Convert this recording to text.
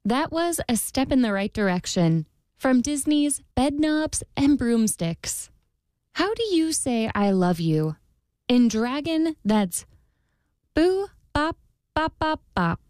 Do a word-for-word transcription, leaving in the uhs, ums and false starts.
That was A Step in the Right Direction from Disney's Bedknobs and Broomsticks. How do you say I love you? In Dragon, that's boo, bop, bop, bop, bop.